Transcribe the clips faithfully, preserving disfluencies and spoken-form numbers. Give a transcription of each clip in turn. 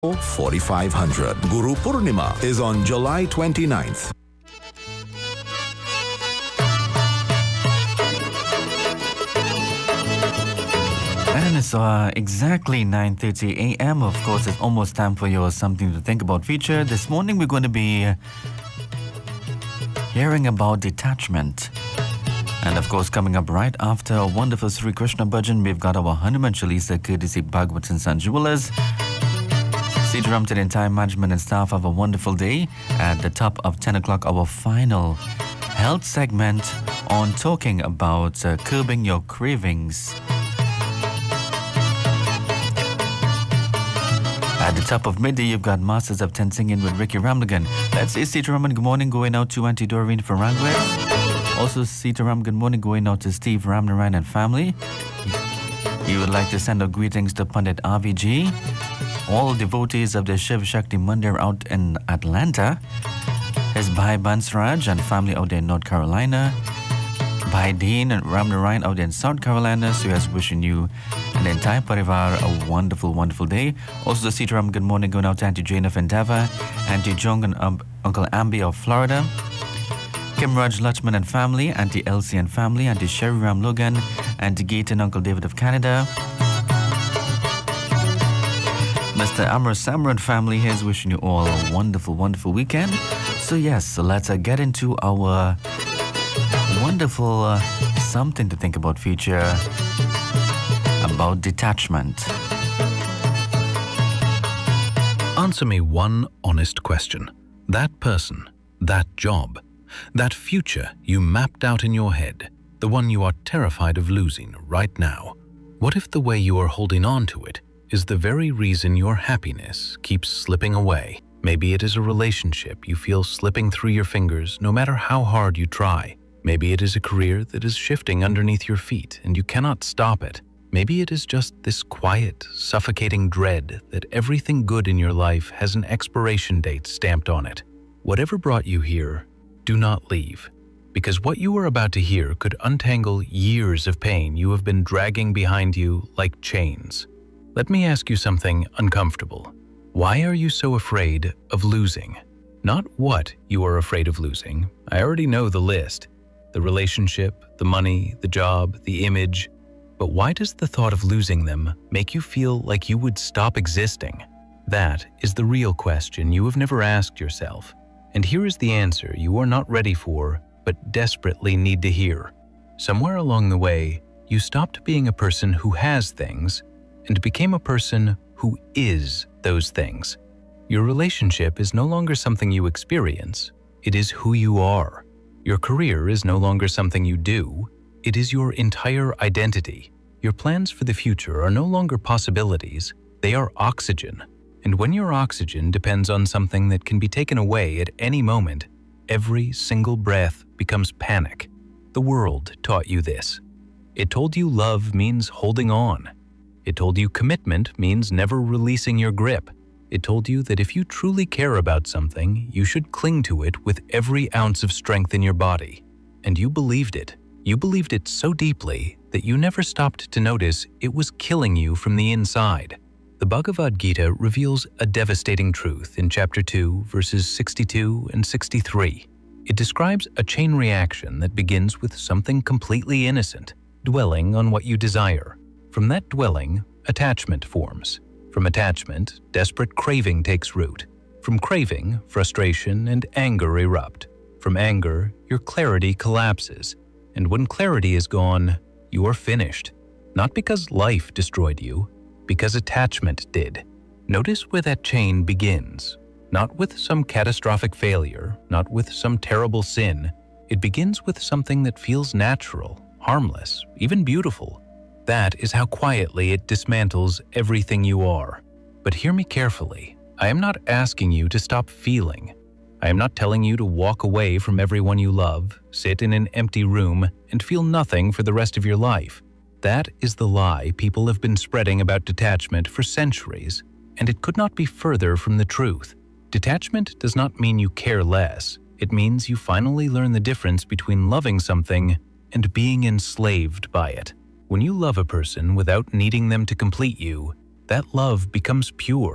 forty-five hundred. Guru Purnima is on July twenty-ninth. And it's uh, exactly nine thirty a.m. Of course, it's almost time for your Something to Think About feature. This morning, we're going to be hearing about detachment. And of course, coming up right after a wonderful Sri Krishna Bhajan, we've got our Hanuman Chalisa courtesy Bhagwat and Son Jewelers. Sitaram to the entire management and staff have a wonderful day. At the top of ten o'clock, our final health segment on talking about uh, curbing your cravings. At the top of midday, you've got Masters of Ten singing with Ricky Ramlagan. Let's say Sitaram, good morning, going out to Auntie Doreen Farangwes. Also, Sitaram, good morning, going out to Steve Ramnarayan and family. He would like to send out greetings to Pandit R V G, all devotees of the Shiv Shakti Mandir out in Atlanta, his Bhai Bansraj and family out there in North Carolina, Bhai Dean and Ramnarayan out there in South Carolina. So he is wishing you and the entire Parivar a wonderful, wonderful day. Also, the Sitaram, good morning, going out to Auntie Jane of Endeavour, Auntie Jong and um, Uncle Ambi of Florida, Kim Raj Lachman and family, Auntie Elsie and family, Auntie Sherry Ram Logan, Auntie Geet and Uncle David of Canada. Mister Amar Samran family here is wishing you all a wonderful, wonderful weekend. So yes, so let's uh, get into our wonderful uh, Something to Think About feature about detachment. Answer me one honest question. That person, that job, that future you mapped out in your head, the one you are terrified of losing right now. What if the way you are holding on to it is the very reason your happiness keeps slipping away? Maybe it is a relationship you feel slipping through your fingers no matter how hard you try. Maybe it is a career that is shifting underneath your feet and you cannot stop it. Maybe it is just this quiet, suffocating dread that everything good in your life has an expiration date stamped on it. Whatever brought you here, do not leave, because what you are about to hear could untangle years of pain you have been dragging behind you like chains. Let me ask you something uncomfortable. Why are you so afraid of losing? Not what you are afraid of losing. I already know the list. The relationship, the money, the job, the image. But why does the thought of losing them make you feel like you would stop existing? That is the real question you have never asked yourself. And here is the answer you are not ready for, but desperately need to hear. Somewhere along the way, you stopped being a person who has things and became a person who is those things. Your relationship is no longer something you experience, it is who you are. Your career is no longer something you do, it is your entire identity. Your plans for the future are no longer possibilities, they are oxygen. And when your oxygen depends on something that can be taken away at any moment, every single breath becomes panic. The world taught you this. It told you love means holding on. It told you commitment means never releasing your grip. It told you that if you truly care about something, you should cling to it with every ounce of strength in your body. And you believed it. You believed it so deeply that you never stopped to notice it was killing you from the inside. The Bhagavad Gita reveals a devastating truth in chapter two, verses sixty-two and sixty-three. It describes a chain reaction that begins with something completely innocent, dwelling on what you desire. From that dwelling, attachment forms. From attachment, desperate craving takes root. From craving, frustration and anger erupt. From anger, your clarity collapses. And when clarity is gone, you are finished. Not because life destroyed you, because attachment did. Notice where that chain begins. Not with some catastrophic failure, not with some terrible sin. It begins with something that feels natural, harmless, even beautiful. That is how quietly it dismantles everything you are. But hear me carefully. I am not asking you to stop feeling. I am not telling you to walk away from everyone you love, sit in an empty room, and feel nothing for the rest of your life. That is the lie people have been spreading about detachment for centuries, and it could not be further from the truth. Detachment does not mean you care less. It means you finally learn the difference between loving something and being enslaved by it. When you love a person without needing them to complete you, that love becomes pure.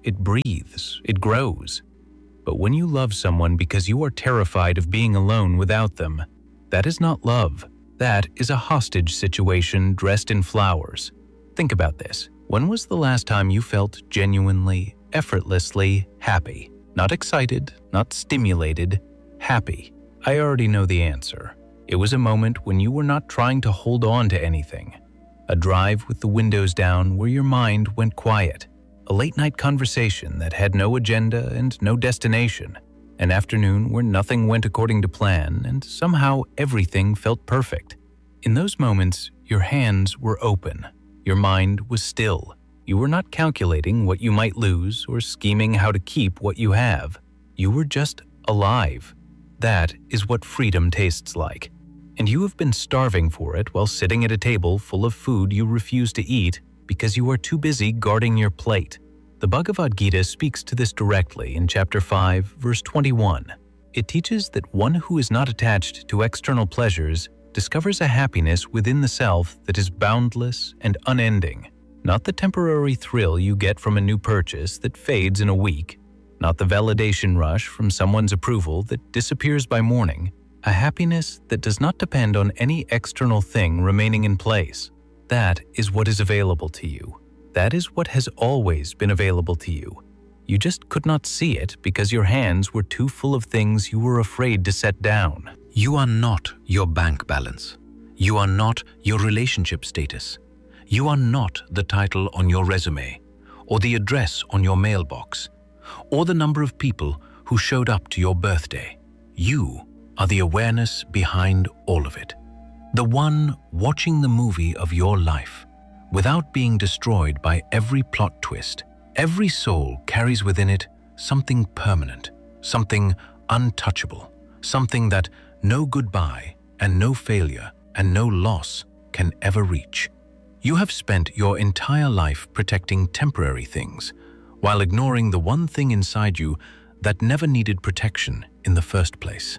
it breathes, it grows. But when you love someone because you are terrified of being alone without them, that is not love. That is a hostage situation dressed in flowers. Think about this. When was the last time you felt genuinely, effortlessly happy? Not excited, not stimulated, happy. I already know the answer. It was a moment when you were not trying to hold on to anything. A drive with the windows down where your mind went quiet. A late-night conversation that had no agenda and no destination. An afternoon where nothing went according to plan and somehow everything felt perfect. In those moments, your hands were open. Your mind was still. You were not calculating what you might lose or scheming how to keep what you have. You were just alive. That is what freedom tastes like. And you have been starving for it while sitting at a table full of food you refuse to eat because you are too busy guarding your plate. The Bhagavad Gita speaks to this directly in chapter five, verse twenty-one. It teaches that one who is not attached to external pleasures discovers a happiness within the self that is boundless and unending. Not the temporary thrill you get from a new purchase that fades in a week, not the validation rush from someone's approval that disappears by morning, a happiness that does not depend on any external thing remaining in place. That is what is available to you. That is what has always been available to you. You just could not see it because your hands were too full of things you were afraid to set down. You are not your bank balance. You are not your relationship status. You are not the title on your resume, or the address on your mailbox, or the number of people who showed up to your birthday. You are the awareness behind all of it. The one watching the movie of your life, without being destroyed by every plot twist. Every soul carries within it something permanent, something untouchable, something that no goodbye and no failure and no loss can ever reach. You have spent your entire life protecting temporary things, while ignoring the one thing inside you that never needed protection in the first place.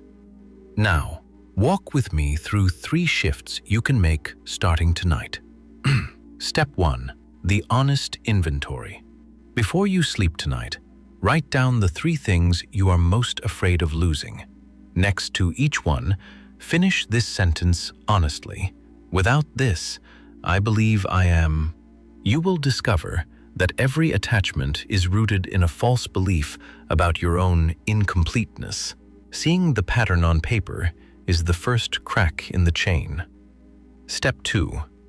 Now, walk with me through three shifts you can make starting tonight. Step one, the honest inventory. Before you sleep tonight, write down the three things you are most afraid of losing. Next to each one, finish this sentence honestly. Without this, I believe I am. You will discover that every attachment is rooted in a false belief about your own incompleteness. Seeing the pattern on paper is the first crack in the chain. Step two,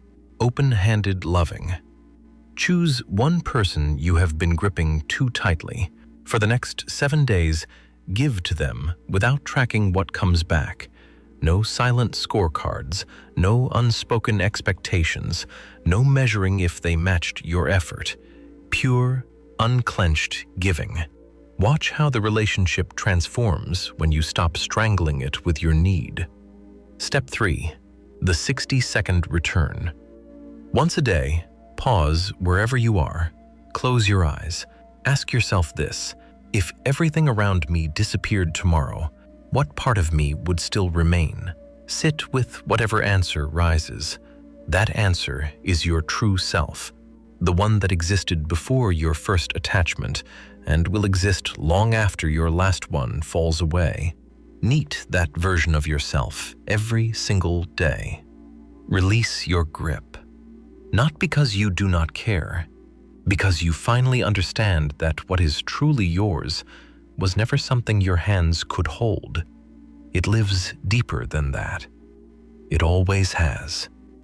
open-handed loving. Choose one person you have been gripping too tightly. For the next seven days, give to them without tracking what comes back. No silent scorecards, no unspoken expectations, no measuring if they matched your effort. Pure, unclenched giving. Watch how the relationship transforms when you stop strangling it with your need. Step three, the sixty-second return. Once a day, pause wherever you are, close your eyes. Ask yourself this: if everything around me disappeared tomorrow, what part of me would still remain? Sit with whatever answer rises. That answer is your true self, the one that existed before your first attachment and will exist long after your last one falls away. Meet that version of yourself every single day. Release your grip. Not because you do not care, because you finally understand that what is truly yours was never something your hands could hold. It lives deeper than that. It always has.